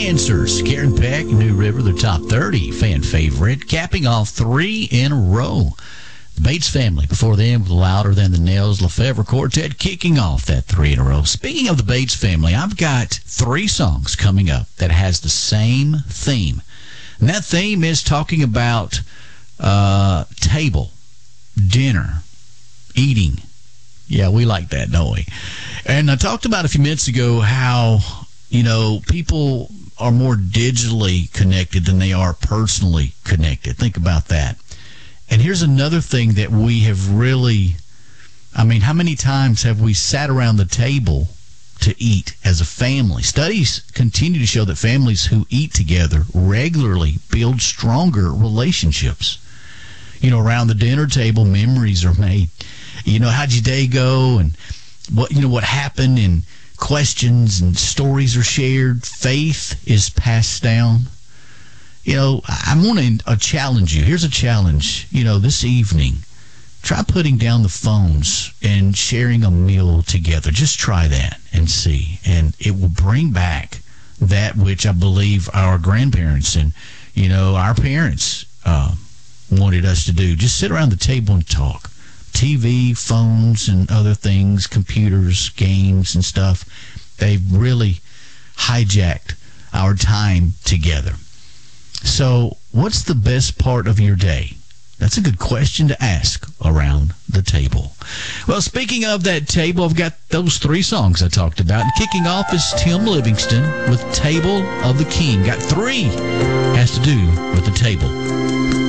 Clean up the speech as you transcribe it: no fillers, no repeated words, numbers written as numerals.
answers. Karen Peck, New River, the top 30 fan favorite, capping off 3 in a row. The Bates family before them with Louder Than the Nails Lefevre Quartet kicking off that 3 in a row. Speaking of the Bates family, I've got 3 songs coming up that has the same theme. And that theme is talking about table, dinner, eating. Yeah, we like that, don't we? And I talked about a few minutes ago how, people are more digitally connected than they are personally connected. Think about that. And here's another thing that we have really, how many times have we sat around the table to eat as a family? Studies continue to show that families who eat together regularly build stronger relationships. Around the dinner table, memories are made. How'd your day go? And what happened? And questions and stories are shared. Faith is passed down. I want to challenge you. Here's a challenge. This evening, try putting down the phones and sharing a meal together. Just try that and see. And it will bring back that which I believe our grandparents and, our parents wanted us to do. Just sit around the table and talk. TV, phones, and other things, computers, games, and stuff, they've really hijacked our time together. So, what's the best part of your day? That's a good question to ask around the table. Well, speaking of that table, I've got those 3 songs I talked about. And kicking off is Tim Livingston with Table of the King. Got 3. Has to do with the table.